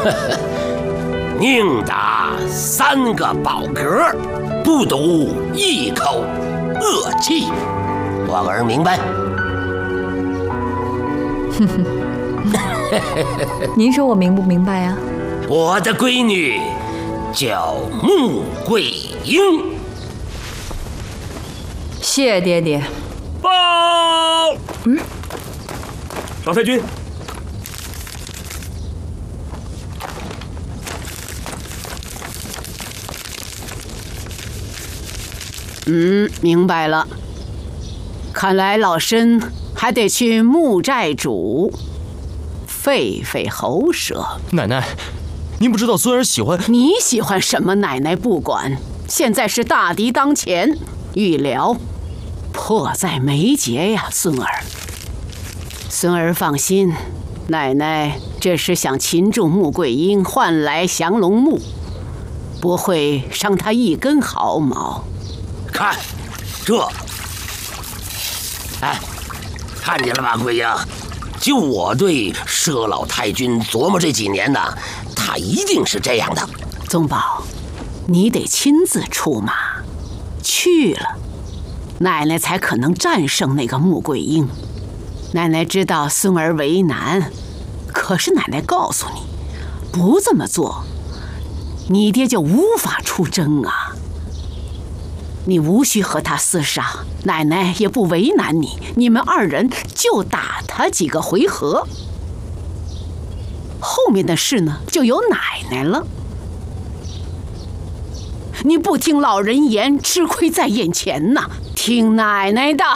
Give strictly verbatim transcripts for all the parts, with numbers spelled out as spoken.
宁打三个饱嗝，不赌一口恶气。我儿明白。 哼哼，您说我明不明白呀？ 我的闺女叫穆桂英。 谢爹爹。 报。 嗯。 老太君。 嗯，明白了。看来老身还得去穆寨主费费喉舌。 奶奶，您不知道孙儿喜欢…… 你喜欢什么？奶奶不管。现在是大敌当前，预疗迫在眉睫呀，孙儿。孙儿放心，奶奶这是想擒住穆桂英，换来降龙木，不会伤她一根毫毛。 看，这，哎，看见了吧，桂英？就我对佘老太君琢磨这几年呢，他一定是这样的。 宗保，你得亲自出马，去了，奶奶才可能战胜那个穆桂英。奶奶知道孙儿为难，可是奶奶告诉你，不这么做，你爹就无法出征啊。你无需和他厮杀，奶奶也不为难你，你们二人就打他几个回合，后面的事呢，就由奶奶了。你不听老人言，吃亏在眼前呐，听奶奶的。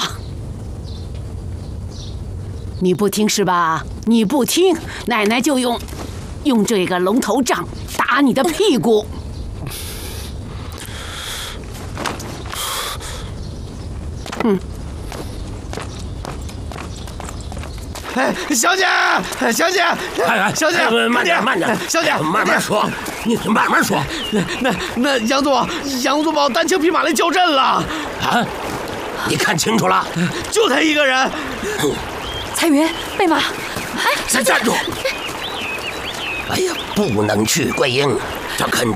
你不听是吧？你不听，奶奶就用用这个龙头杖打你的屁股。嗯。 哎，小姐，小姐， 哎哎， 小姐， 慢点，慢点， 小姐， 慢慢说，你慢慢说。 那那那杨宗杨宗保单枪匹马来交阵了。 啊？你看清楚了？ 就他一个人。 彩云，备马。 哎，先站住！哎呀，不能去，桂英，这肯